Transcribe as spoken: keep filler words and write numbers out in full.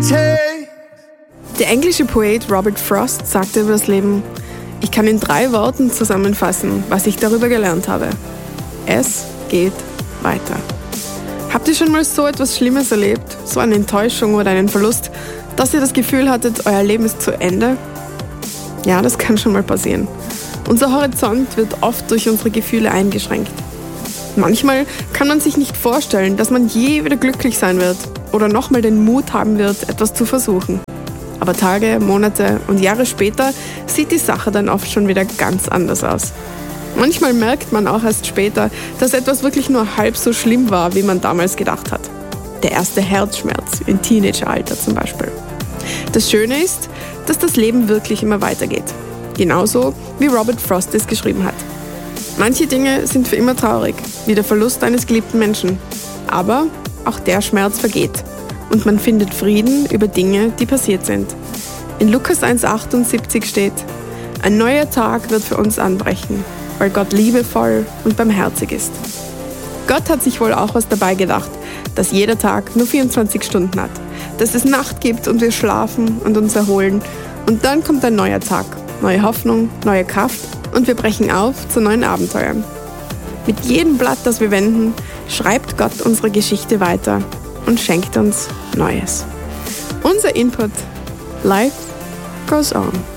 takes. Der englische Poet Robert Frost sagte über das Leben: Ich kann in drei Worten zusammenfassen, was ich darüber gelernt habe. Es geht weiter. Habt ihr schon mal so etwas Schlimmes erlebt, so eine Enttäuschung oder einen Verlust, dass ihr das Gefühl hattet, euer Leben ist zu Ende? Ja, das kann schon mal passieren. Unser Horizont wird oft durch unsere Gefühle eingeschränkt. Manchmal kann man sich nicht vorstellen, dass man je wieder glücklich sein wird oder nochmal den Mut haben wird, etwas zu versuchen. Aber Tage, Monate und Jahre später sieht die Sache dann oft schon wieder ganz anders aus. Manchmal merkt man auch erst später, dass etwas wirklich nur halb so schlimm war, wie man damals gedacht hat. Der erste Herzschmerz im Teenageralter zum Beispiel. Das Schöne ist, dass das Leben wirklich immer weitergeht. Genauso wie Robert Frost es geschrieben hat. Manche Dinge sind für immer traurig, wie der Verlust eines geliebten Menschen. Aber auch der Schmerz vergeht. Und man findet Frieden über Dinge, die passiert sind. In Lukas eins achtundsiebzig steht: Ein neuer Tag wird für uns anbrechen, weil Gott liebevoll und barmherzig ist. Gott hat sich wohl auch was dabei gedacht, dass jeder Tag nur vierundzwanzig Stunden hat, dass es Nacht gibt und wir schlafen und uns erholen. Und dann kommt ein neuer Tag, neue Hoffnung, neue Kraft und wir brechen auf zu neuen Abenteuern. Mit jedem Blatt, das wir wenden, schreibt Gott unsere Geschichte weiter und schenkt uns Neues. Unser Input: Life goes on.